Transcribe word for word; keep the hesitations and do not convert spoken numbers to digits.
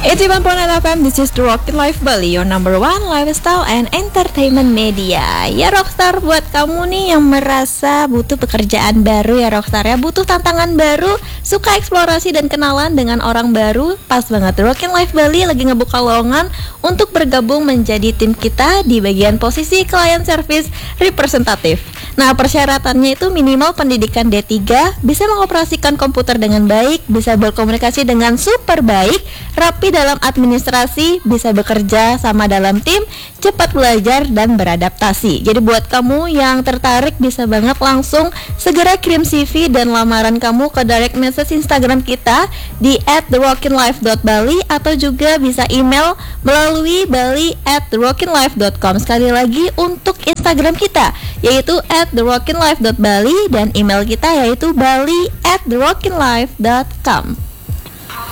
eighty-one point nine F M, this is the Rockin' Life Bali, your number one lifestyle and entertainment media. Ya Rockstar, buat kamu nih yang merasa butuh pekerjaan baru ya Rockstar ya, butuh tantangan baru, suka eksplorasi dan kenalan dengan orang baru, pas banget Rockin' Life Bali lagi ngebuka lowongan untuk bergabung menjadi tim kita di bagian posisi client service representative. Nah, persyaratannya itu minimal pendidikan D tiga, bisa mengoperasikan komputer dengan baik, bisa berkomunikasi dengan super baik, rapi dalam administrasi, bisa bekerja sama dalam tim, cepat belajar dan beradaptasi. Jadi buat kamu yang tertarik bisa banget langsung segera kirim C V dan lamaran kamu ke direct message Instagram kita di at the rockin life dot bali atau juga bisa email melalui bali at the rockin life dot com. Sekali lagi untuk Instagram kita yaitu at the rockin life dot bali dan email kita yaitu bali at the rockin life dot com.